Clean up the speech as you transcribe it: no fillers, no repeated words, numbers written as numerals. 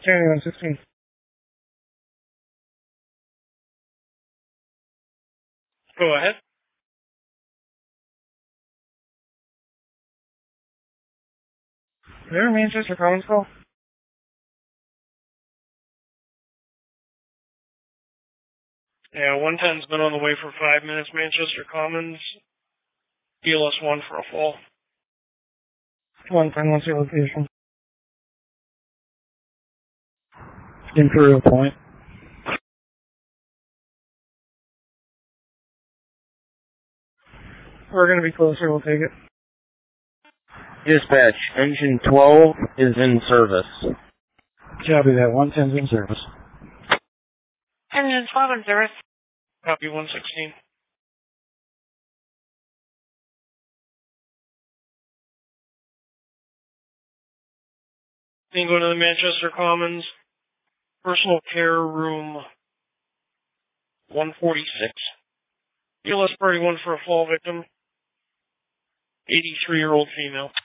Sandy 116. Go ahead. Is there a Manchester Commons call? Yeah, 110's been on the way for 5 minutes, Manchester Commons. BLS 1 for a fall. 110, what's your location? Imperial Point. We're going to be closer, we'll take it. Dispatch, engine 12 is in service. Copy that, 110's in service. Engine 12 in service. Copy 116. Then go to the Manchester Commons personal care room 146. BLS 31 for a fall victim. 83-year-old female.